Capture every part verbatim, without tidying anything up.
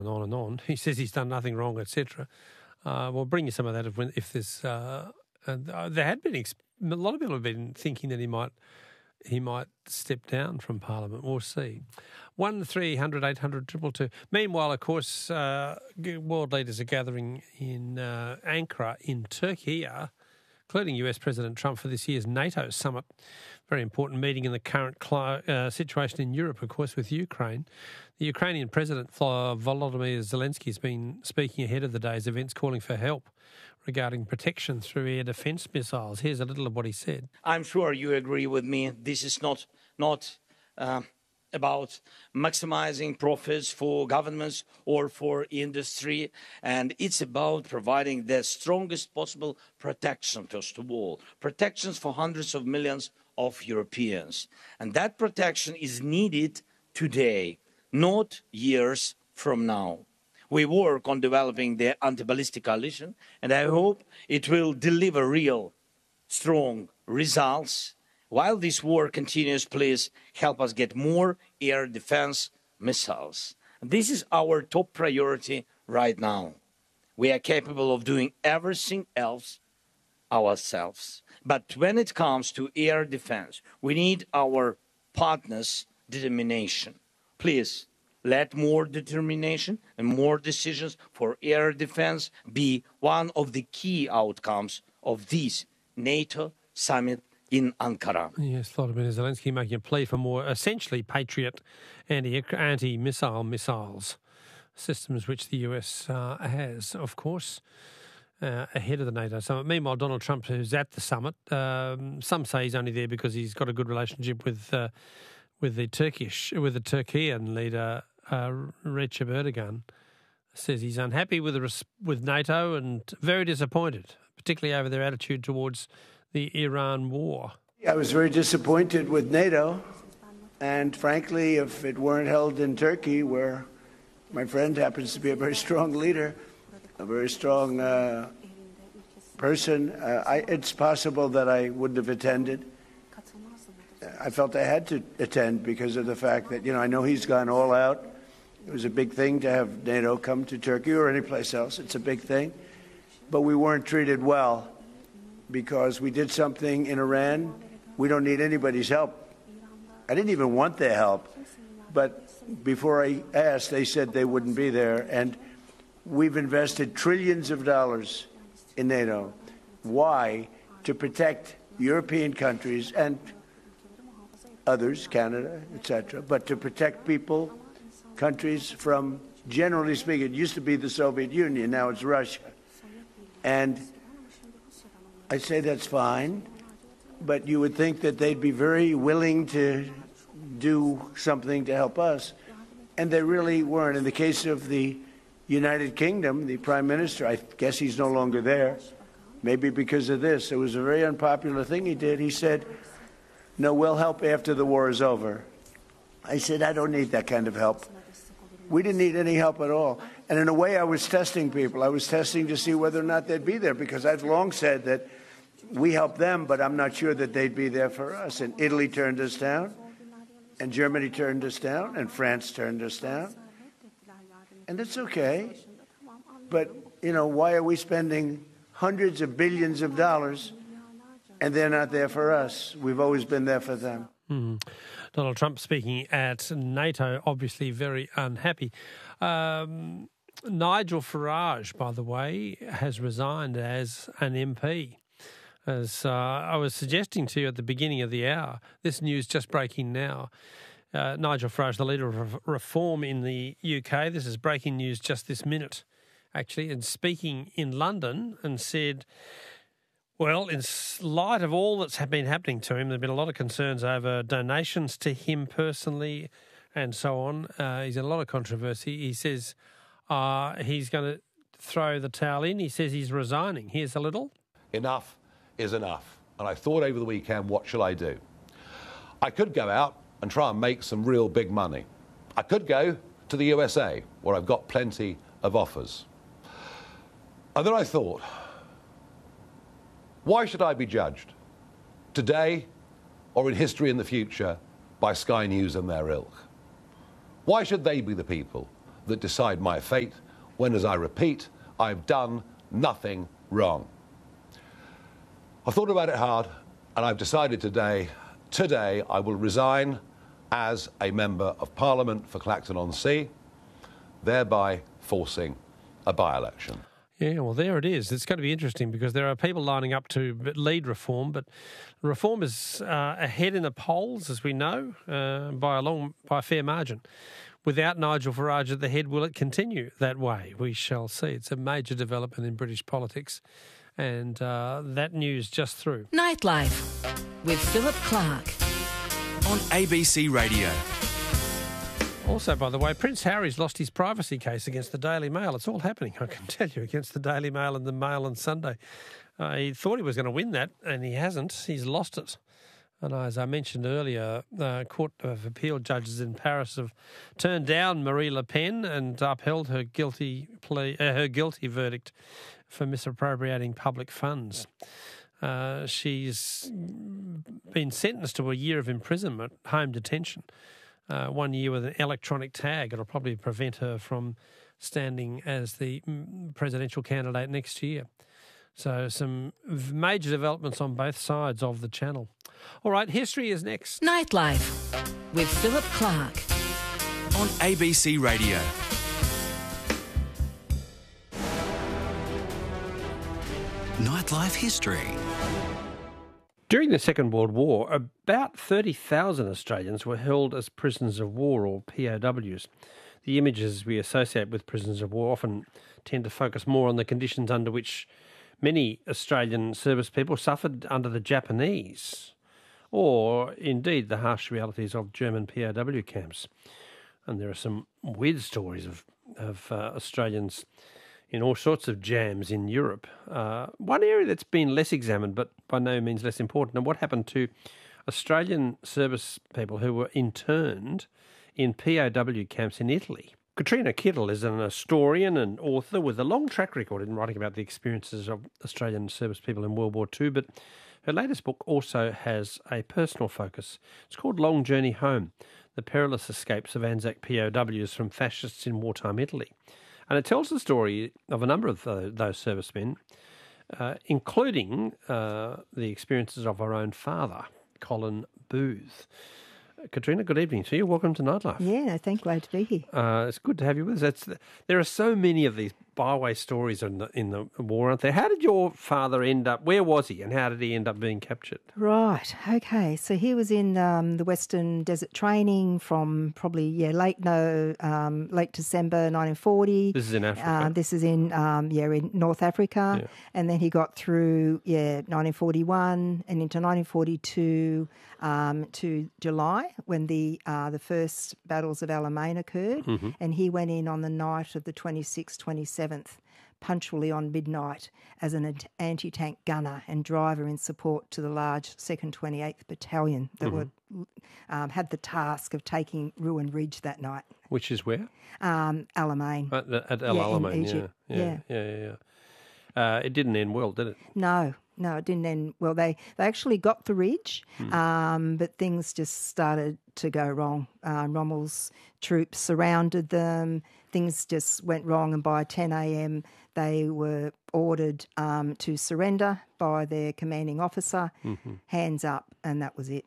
And on and on. He says he's done nothing wrong, et cetera. Uh, we'll bring you some of that if, if there's. Uh, and uh, there had been exp- a lot of people have been thinking that he might he might step down from Parliament. We'll see. One three hundred eight hundred triple two. Meanwhile, of course, uh, world leaders are gathering in uh, Ankara in Turkey, uh, including U S President Trump for this year's NATO summit. Very important meeting in the current cli- uh, situation in Europe, of course, with Ukraine. The Ukrainian President Volodymyr Zelensky has been speaking ahead of the day's events, calling for help regarding protection through air defence missiles. Here's a little of what he said. I'm sure you agree with me. This is not not uh, about maximizing profits for governments or for industry, and it's about providing the strongest possible protection, first of all. Protections for hundreds of millions of Europeans. And that protection is needed today, not years from now. We work on developing the anti-ballistic coalition, and I hope it will deliver real, strong results. While this war continues, please help us get more air defense missiles. This is our top priority right now. We are capable of doing everything else ourselves. But when it comes to air defense, we need our partners' determination. Please, let more determination and more decisions for air defense be one of the key outcomes of this NATO summit in Ankara. Yes, Volodymyr Zelensky making a plea for more, essentially, Patriot anti- anti-missile missiles, systems which the U S uh, has, of course. Uh, ahead of the NATO summit. Meanwhile, Donald Trump, who's at the summit, um, some say he's only there because he's got a good relationship with uh, with the Turkish, with the Turkian leader uh, Recep Erdogan. Says he's unhappy with the res- with NATO and very disappointed, particularly over their attitude towards the Iran war. I was very disappointed with NATO, and frankly, if it weren't held in Turkey, where my friend happens to be a very strong leader, a very strong uh, person, uh, I, it's possible that I wouldn't have attended. I felt I had to attend because of the fact that, you know, I know he's gone all out. It was a big thing to have NATO come to Turkey or any place else. It's a big thing. But we weren't treated well because we did something in Iran. We don't need anybody's help. I didn't even want their help. But before I asked, they said they wouldn't be there. And we've invested trillions of dollars in NATO. Why? To protect European countries and others, Canada, et cetera, but to protect people, countries from, generally speaking, it used to be the Soviet Union, now it's Russia. And I say that's fine, but you would think that they'd be very willing to do something to help us, and they really weren't. In the case of the United Kingdom, the Prime Minister, I guess he's no longer there, maybe because of this. It was a very unpopular thing he did. He said, no, we'll help after the war is over. I said, I don't need that kind of help. We didn't need any help at all. And in a way, I was testing people. I was testing to see whether or not they'd be there, because I've long said that we help them, but I'm not sure that they'd be there for us. And Italy turned us down, and Germany turned us down, and France turned us down. And it's okay. But, you know, why are we spending hundreds of billions of dollars and they're not there for us? We've always been there for them. Mm. Donald Trump speaking at NATO, obviously very unhappy. Um, Nigel Farage, by the way, has resigned as an M P. As uh, I was suggesting to you at the beginning of the hour, this news just breaking now. Uh, Nigel Farage, the leader of Reform in the U K, this is breaking news just this minute, actually, and speaking in London, and said, well, in light of all that's been happening to him, there have been a lot of concerns over donations to him personally and so on. Uh, he's in a lot of controversy. He says uh, he's going to throw the towel in. He says he's resigning. Here's a little. Enough is enough. And I thought over the weekend, what shall I do? I could go out and try and make some real big money. I could go to the U S A, where I've got plenty of offers. And then I thought, why should I be judged, today or in history in the future, by Sky News and their ilk? Why should they be the people that decide my fate, when, as I repeat, I've done nothing wrong. I've thought about it hard, and I've decided today, today I will resign as a Member of Parliament for Clacton-on-Sea, thereby forcing a by-election. Yeah, well, there it is. It's going to be interesting because there are people lining up to lead reform, but reform is uh, ahead in the polls, as we know, uh, by a long, by a fair margin. Without Nigel Farage at the head, will it continue that way? We shall see. It's a major development in British politics, and uh, that news just through. Nightlife with Philip Clark on A B C Radio. Also, by the way, Prince Harry's lost his privacy case against the Daily Mail. It's all happening, I can tell you, against the Daily Mail and the Mail on Sunday. Uh, he thought he was going to win that, and he hasn't. He's lost it. And as I mentioned earlier, uh, Court of Appeal judges in Paris have turned down Marie Le Pen and upheld her guilty plea, uh, her guilty verdict for misappropriating public funds. Uh, she's been sentenced to a year of imprisonment, home detention. Uh, one year with an electronic tag. It'll probably prevent her from standing as the presidential candidate next year. So some major developments on both sides of the channel. All right, history is next. Nightlife with Philip Clark on A B C Radio. Nightlife history. During the Second World War, about thirty thousand Australians were held as prisoners of war, or P O Ws. The images we associate with prisoners of war often tend to focus more on the conditions under which many Australian service people suffered under the Japanese, or indeed the harsh realities of German P O W camps. And there are some weird stories of, of uh, Australians in all sorts of jams in Europe. Uh, one area that's been less examined, but by no means less important, and what happened to Australian service people who were interned in P O W camps in Italy. Katrina Kittle is an historian and author with a long track record in writing about the experiences of Australian service people in World War Two, but her latest book also has a personal focus. It's called Long Journey Home, The Perilous Escapes of Anzac P O Ws from Fascists in Wartime Italy. And it tells the story of a number of those servicemen, uh, including uh, the experiences of our own father, Colin Booth. Katrina, good evening to you. Welcome to Nightlife. Yeah, no, thank glad to be here. Uh, it's good to have you with us. That's, there are so many of these byway stories in the, in the war, aren't there? How did your father end up, where was he, and how did he end up being captured? Right, okay. So he was in um, the Western Desert Training from probably, yeah, late, no, um, late December nineteen forty. This is in Africa? Uh, this is in, um, yeah, in North Africa. Yeah. And then he got through, yeah, nineteen forty-one and into nineteen forty-two um, to July when the uh, the first battles of Alamein occurred. Mm-hmm. And he went in on the night of the twenty-sixth, twenty-seventh, punctually on midnight as an anti-tank gunner and driver in support to the large second twenty-eighth Battalion that Mm-hmm. were, um, had the task of taking Ruin Ridge that night. Which is where? Um, Alamein. At, at El Yeah, in Alamein, yeah. Egypt. Yeah, Yeah. yeah, yeah. yeah. Uh, it didn't end well, did it? No, no, it didn't end well. They they actually got the ridge, Hmm. um, but things just started to go wrong. Uh, Rommel's troops surrounded them. Things just went wrong, and by ten a.m. they were ordered um, to surrender by their commanding officer. Mm-hmm. Hands up, and that was it.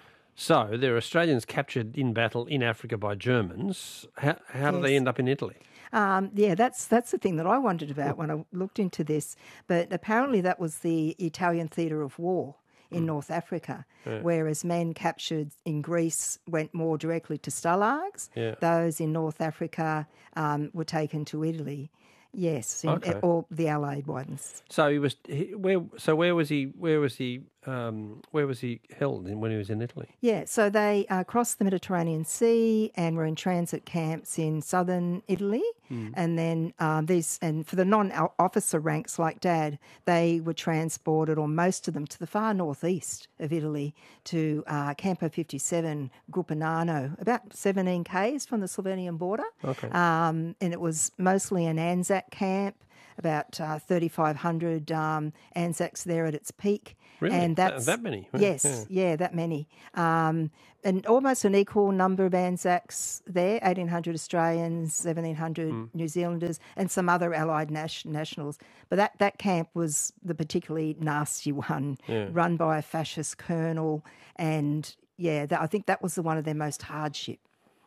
So there are Australians captured in battle in Africa by Germans. How, how did they Yes. end up in Italy? Um, yeah, that's that's the thing that I wondered about when I looked into this. But apparently that was the Italian theatre of war in North Africa, whereas men captured in Greece went more directly to stalags. Yeah. Those in North Africa um, were taken to Italy. Yes, in, Okay. or the Allied ones. So he was he, where? So where was he? Where was he? Um, where was he held in, when he was in Italy? Yeah, so they uh, crossed the Mediterranean Sea and were in transit camps in southern Italy. And then um, these, and for the non-officer ranks like Dad, they were transported, or most of them, to the far northeast of Italy to uh, Campo fifty-seven, Gruppinano, about seventeen kays from the Slovenian border. Okay. Um, and it was mostly an Anzac camp. about uh, thirty-five hundred um, Anzacs there at its peak. Really? And that's, that, that many? Yes, yeah. yeah, that many. Um, and almost an equal number of Anzacs there, eighteen hundred Australians, seventeen hundred mm. New Zealanders, and some other allied nas- nationals. But that, that camp was the particularly nasty one, yeah. run by a fascist colonel. And, yeah, that, I think that was the one of their most hardship.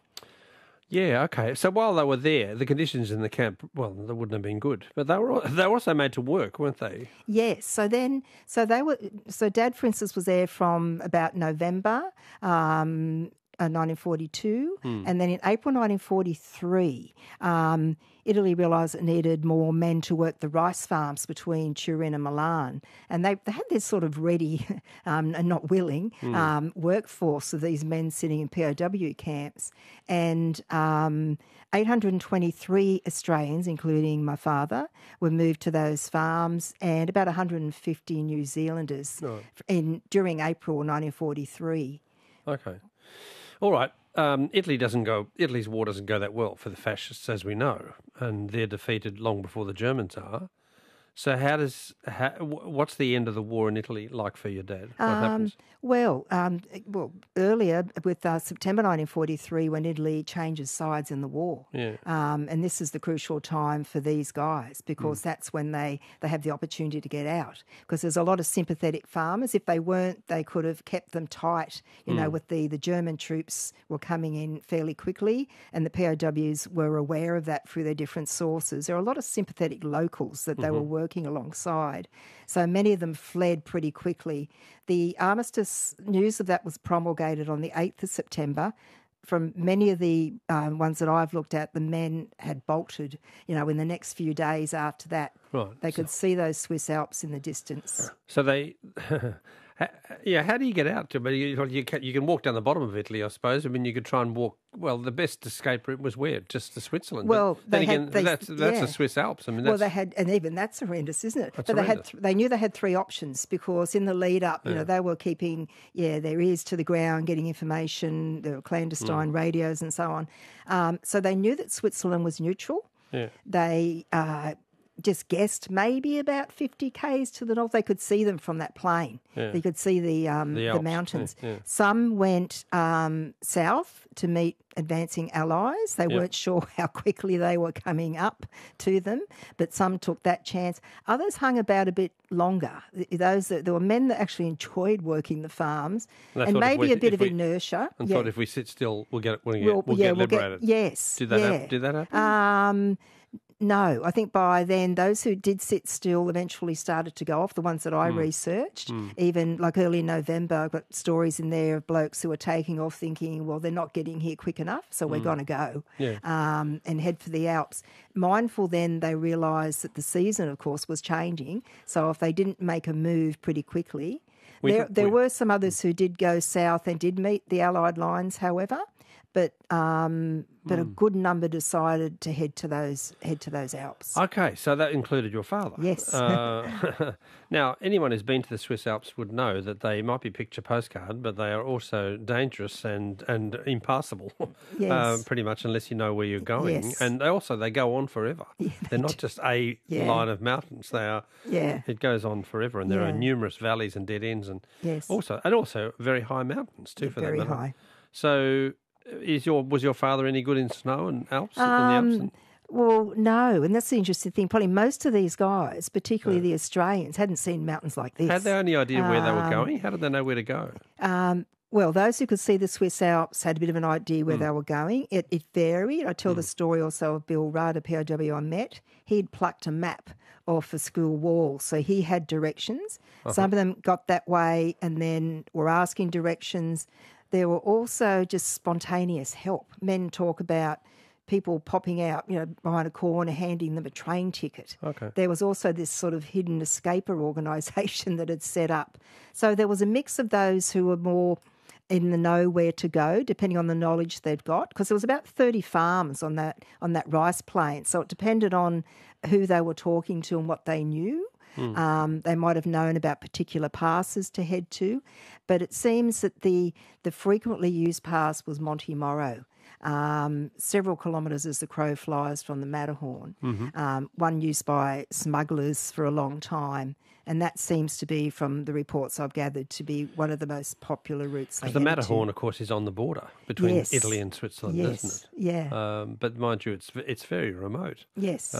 Yeah, okay. So while they were there, the conditions in the camp, well, they wouldn't have been good. But they were they were also made to work, weren't they? Yes. So then, so they were. So Dad, for instance, was there from about November um, uh, nineteen forty-two, hmm. and then in April nineteen forty-three, um, Italy realised it needed more men to work the rice farms between Turin and Milan. And they, they had this sort of ready um, and not willing mm. um, workforce of these men sitting in P O W camps. And um, eight hundred twenty-three Australians, including my father, were moved to those farms, and about one hundred fifty New Zealanders right. in during April nineteen forty-three. Okay. All right. Um, Italy doesn't go. Italy's war doesn't go that well for the fascists, as we know, and they're defeated long before the Germans are. So, how does how, what's the end of the war in Italy like for your dad? What um, happens? Well, um, well, earlier with uh, September nineteen forty-three, when Italy changes sides in the war, yeah. um, and this is the crucial time for these guys because mm. that's when they, they have the opportunity to get out. Because there's a lot of sympathetic farmers. If they weren't, they could have kept them tight. You mm. know, with the the German troops were coming in fairly quickly, and the P O Ws were aware of that through their different sources. There are a lot of sympathetic locals that they mm-hmm. were working alongside. So many of them fled pretty quickly. The armistice news of that was promulgated on the eighth of September. From many of the um, ones that I've looked at, the men had bolted, you know, in the next few days after that. Right. They could so, see those Swiss Alps in the distance. So they... Yeah, how do you get out? To, you, you, can, you can walk down the bottom of Italy, I suppose. I mean, you could try and walk. Well, the best escape route was where? Just to Switzerland. Well, but then they again, had, they, that's that's yeah. the Swiss Alps. I mean, that's, well, they had, and even that's horrendous, isn't it? That's but they horrendous. had, they knew they had three options because in the lead up, you yeah. know, they were keeping, yeah, their ears to the ground, getting information. There were clandestine mm. radios and so on. Um, so they knew that Switzerland was neutral. Yeah. They. Uh, just guessed maybe about fifty kays to the north. They could see them from that plain. Yeah. They could see the um, the, the mountains. Yeah, yeah. Some went um, south to meet advancing allies. They yep. weren't sure how quickly they were coming up to them, but some took that chance. Others hung about a bit longer. Those that, there were men that actually enjoyed working the farms, and, and maybe we, a bit of we, inertia. And yeah. thought if we sit still, we'll get we'll get, we'll, we'll yeah, get we'll liberated. Get, yes. Did that yeah. happen? Did that happen? Um, No, I think by then those who did sit still eventually started to go off, the ones that I mm. researched. Mm. Even like early November, I've got stories in there of blokes who were taking off thinking, well, they're not getting here quick enough, so mm. we're going to go yeah. um, and head for the Alps. Mindful then they realised that the season, of course, was changing. So if they didn't make a move pretty quickly, we, there, there we, were some others who did go south and did meet the Allied lines, however. But um, but mm. a good number decided to head to those head to those Alps. Okay, so that included your father. Yes. Uh, now, anyone who's been to the Swiss Alps would know that they might be picture postcard, but they are also dangerous and and impassable. Yes. uh, pretty much, unless you know where you're going. Yes. And they also they go on forever. Yeah, they They're not do. just a yeah. line of mountains. They are. Yeah. It goes on forever, and there yeah. are numerous valleys and dead ends, and yes. also and also very high mountains too. Yeah, for very that matter. high. So. Is your was your father any good in snow and Alps? Um, in the Alps and... Well, no, and that's the interesting thing. Probably most of these guys, particularly yeah. the Australians, hadn't seen mountains like this. Had they any idea where um, they were going? How did they know where to go? Um, well, those who could see the Swiss Alps had a bit of an idea where mm. they were going. It, it varied. I tell mm. the story also of Bill Rudd, a P O W I met. He'd plucked a map off a school wall, so he had directions. Uh-huh. Some of them got that way and then were asking directions. There were also just spontaneous help. Men talk about people popping out, you know, behind a corner, handing them a train ticket. Okay. There was also this sort of hidden escaper organisation that had set up. So there was a mix of those who were more in the know where to go, depending on the knowledge they'd got, because there was about thirty farms on that on that rice plain. So it depended on who they were talking to and what they knew. Mm. Um, they might have known about particular passes to head to, but it seems that the the frequently used pass was Monte Moro. um, several kilometres as the crow flies from the Matterhorn, Mm-hmm. um, one used by smugglers for a long time. And that seems to be, from the reports I've gathered, to be one of the most popular routes. Because the Matterhorn, of course, is on the border between Yes. Italy and Switzerland, Yes. isn't it? Yeah. Um, but mind you, it's it's very remote. Yes.